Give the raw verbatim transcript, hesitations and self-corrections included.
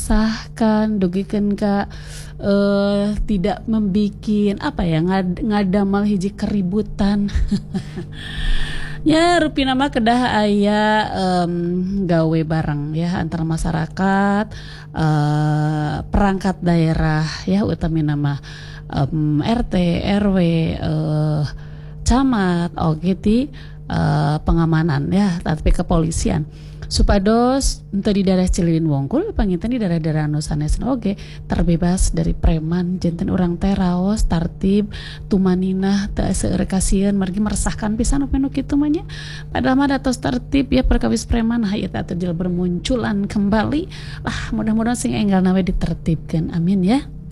meresahkan, dugikeun ka eh, tidak membikin apa ya ngad, ngadamal hiji keributan. Ya rupina mah kedah aya em, gawe bareng ya antara masyarakat, eh, perangkat daerah ya utamina mah em, R T R W, eh, camat oge ti eh, pengamanan ya tapi kepolisian supados untuk di daerah Ciliwin Wungkul panginten di daerah-daerah anu sanesna oge terbebas dari preman janten urang teh raos tartib tumaninah teu seueur kasieun margi meresahkan pisan upami nu kitu mah nya padahal mah datos tertib ya perkawis preman ha ieu teh bermunculan kembali lah mudah-mudahan sing enggal nawe ditertibkeun amin ya.